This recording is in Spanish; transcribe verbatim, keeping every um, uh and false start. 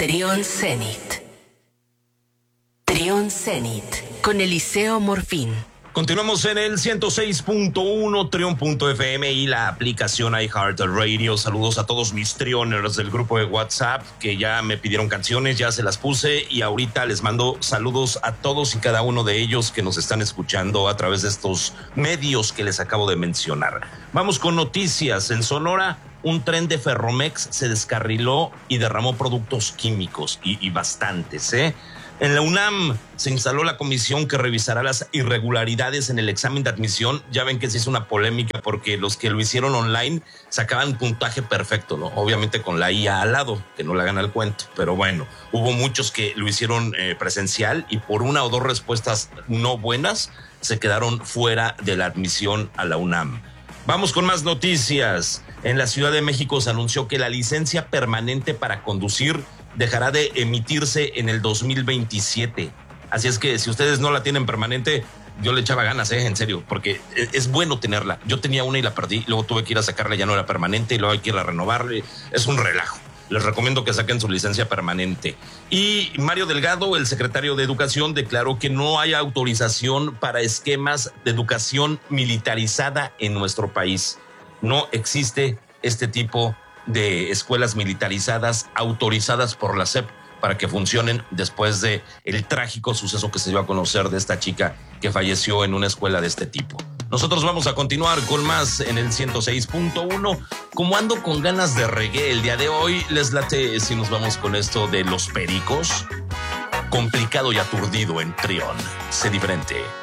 Trión Zenit. Trión Zenit con Eliseo Morfín. Continuamos en el ciento seis punto uno, Trión punto F M y la aplicación iHeartRadio. Saludos a todos mis trioners del grupo de WhatsApp que ya me pidieron canciones, ya se las puse y ahorita les mando saludos a todos y cada uno de ellos que nos están escuchando a través de estos medios que les acabo de mencionar. Vamos con noticias. En Sonora, un tren de Ferromex se descarriló y derramó productos químicos y, y bastantes, ¿eh? En la UNAM se instaló la comisión que revisará las irregularidades en el examen de admisión. Ya ven que se hizo una polémica porque los que lo hicieron online sacaban puntaje perfecto, ¿no? Obviamente con la I A al lado, que no le hagan al cuento. Pero bueno, hubo muchos que lo hicieron eh, presencial y por una o dos respuestas no buenas se quedaron fuera de la admisión a la UNAM. Vamos con más noticias. En la Ciudad de México se anunció que la licencia permanente para conducir dejará de emitirse en el dos mil veintisiete. Así es que si ustedes no la tienen permanente, yo le echaba ganas, eh, en serio, porque es bueno tenerla. Yo tenía una y la perdí, luego tuve que ir a sacarla, ya no era permanente, y luego hay que ir a renovarla. Es un relajo. Les recomiendo que saquen su licencia permanente. Y Mario Delgado, el secretario de Educación, declaró que no hay autorización para esquemas de educación militarizada en nuestro país. No existe este tipo de escuelas militarizadas autorizadas por la S E P para que funcionen después de el trágico suceso que se dio a conocer de esta chica que falleció en una escuela de este tipo. Nosotros vamos a continuar con más en el ciento seis punto uno. Como ando con ganas de reggae el día de hoy, les late si nos vamos con esto de Los Pericos. Complicado y aturdido en Trión. Sé diferente.